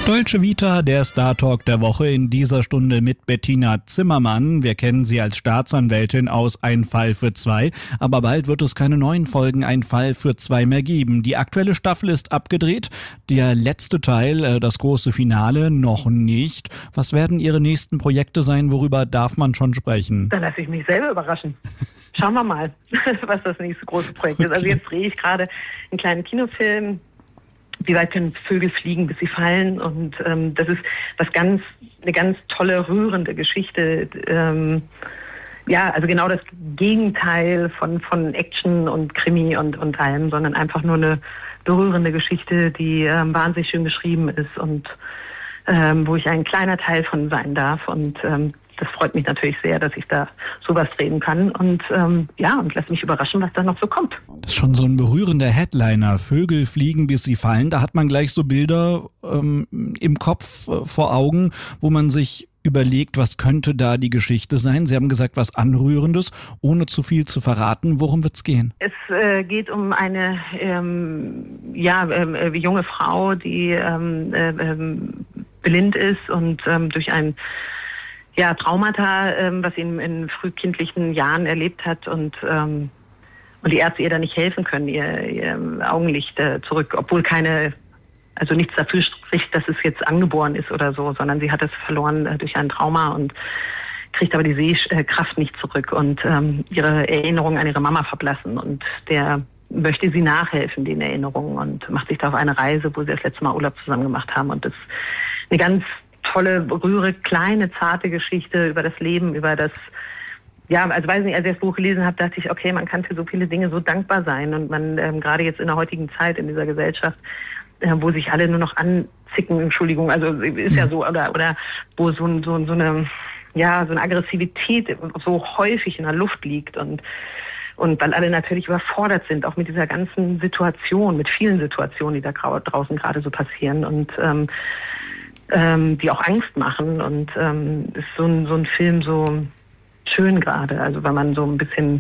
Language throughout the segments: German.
Dolce Vita, der Star-Talk der Woche in dieser Stunde mit Bettina Zimmermann. Wir kennen sie als Staatsanwältin aus Ein Fall für zwei, aber bald wird es keine neuen Folgen Ein Fall für zwei mehr geben. Die aktuelle Staffel ist abgedreht, der letzte Teil, das große Finale, noch nicht. Was werden Ihre nächsten Projekte sein, worüber darf man schon sprechen? Da lasse ich mich selber überraschen. Schauen wir mal, was das nächste große Projekt ist. Also jetzt drehe ich gerade einen kleinen Kinofilm. Wie weit können Vögel fliegen, bis sie fallen? Und das ist eine ganz tolle, rührende Geschichte. Also genau das Gegenteil von Action und Krimi und allem, sondern einfach nur eine berührende Geschichte, die wahnsinnig schön geschrieben ist und wo ich ein kleiner Teil von sein darf. Und das freut mich natürlich sehr, dass ich da sowas drehen kann und lass mich überraschen, was da noch so kommt. Das ist schon so ein berührender Headliner. Vögel fliegen, bis sie fallen. Da hat man gleich so Bilder im Kopf vor Augen, wo man sich überlegt, was könnte da die Geschichte sein? Sie haben gesagt, was Anrührendes, ohne zu viel zu verraten. Worum wird's gehen? Es geht um eine junge Frau, die blind ist und durch ein Traumata, was sie in frühkindlichen Jahren erlebt hat und die Ärzte ihr da nicht helfen können, ihr Augenlicht zurück, obwohl nichts dafür spricht, dass es jetzt angeboren ist oder so, sondern sie hat es verloren durch ein Trauma und kriegt aber die Sehkraft nicht zurück und ihre Erinnerungen an ihre Mama verblassen und der möchte sie nachhelfen, den Erinnerungen, und macht sich da auf eine Reise, wo sie das letzte Mal Urlaub zusammen gemacht haben, und das ist eine ganz tolle, kleine, zarte Geschichte über das Leben, über das, als ich das Buch gelesen habe, dachte ich, okay, man kann für so viele Dinge so dankbar sein, und man, gerade jetzt in der heutigen Zeit, in dieser Gesellschaft, wo sich alle nur noch anzicken, Entschuldigung, also ist ja so, oder wo so eine Aggressivität so häufig in der Luft liegt und weil alle natürlich überfordert sind, auch mit dieser ganzen Situation, mit vielen Situationen, die da draußen gerade so passieren und die auch Angst machen, und ist so ein Film so schön gerade, also weil man so ein bisschen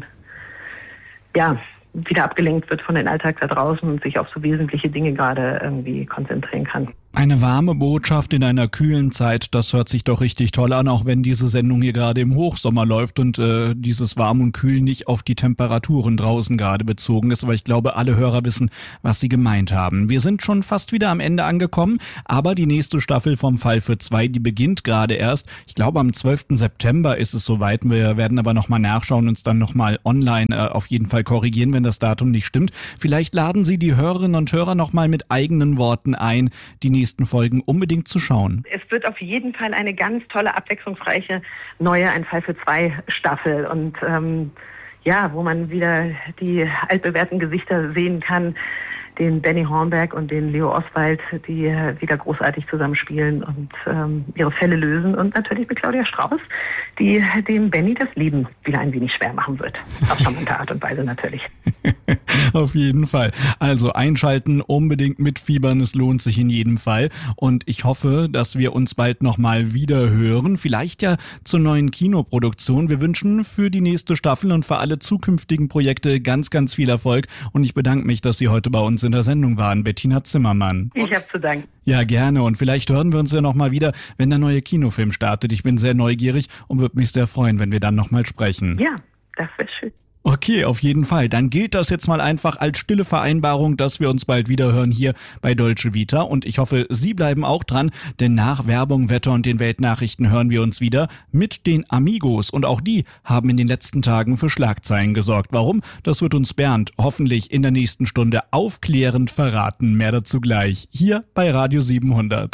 wieder abgelenkt wird von den Alltag da draußen und sich auf so wesentliche Dinge gerade irgendwie konzentrieren kann. Eine warme Botschaft in einer kühlen Zeit, das hört sich doch richtig toll an, auch wenn diese Sendung hier gerade im Hochsommer läuft und dieses Warm und Kühl nicht auf die Temperaturen draußen gerade bezogen ist. Aber ich glaube, alle Hörer wissen, was sie gemeint haben. Wir sind schon fast wieder am Ende angekommen, aber die nächste Staffel vom Fall für zwei, die beginnt gerade erst. Ich glaube, am 12. September ist es soweit. Wir werden aber nochmal nachschauen, uns dann nochmal online auf jeden Fall korrigieren, wenn das Datum nicht stimmt. Vielleicht laden Sie die Hörerinnen und Hörer nochmal mit eigenen Worten ein, die nächsten Folgen unbedingt zu schauen. Es wird auf jeden Fall eine ganz tolle, abwechslungsreiche neue Ein Fall für zwei Staffel und wo man wieder die altbewährten Gesichter sehen kann, den Benny Hornberg und den Leo Oswald, die wieder großartig zusammenspielen und ihre Fälle lösen, und natürlich mit Claudia Strauß, die dem Benny das Leben wieder ein wenig schwer machen wird. Auf charmante Art und Weise natürlich. Auf jeden Fall. Also einschalten, unbedingt mitfiebern, es lohnt sich in jedem Fall. Und ich hoffe, dass wir uns bald nochmal wieder hören. Vielleicht ja zur neuen Kinoproduktion. Wir wünschen für die nächste Staffel und für alle zukünftigen Projekte ganz, ganz viel Erfolg. Und ich bedanke mich, dass Sie heute bei uns in der Sendung waren. Bettina Zimmermann. Ich habe zu danken. Ja, gerne. Und vielleicht hören wir uns ja nochmal wieder, wenn der neue Kinofilm startet. Ich bin sehr neugierig und würde mich sehr freuen, wenn wir dann nochmal sprechen. Ja, das wäre schön. Okay, auf jeden Fall. Dann gilt das jetzt mal einfach als stille Vereinbarung, dass wir uns bald wieder hören hier bei Dolce Vita. Und ich hoffe, Sie bleiben auch dran, denn nach Werbung, Wetter und den Weltnachrichten hören wir uns wieder mit den Amigos. Und auch die haben in den letzten Tagen für Schlagzeilen gesorgt. Warum? Das wird uns Bernd hoffentlich in der nächsten Stunde aufklärend verraten. Mehr dazu gleich hier bei Radio 700.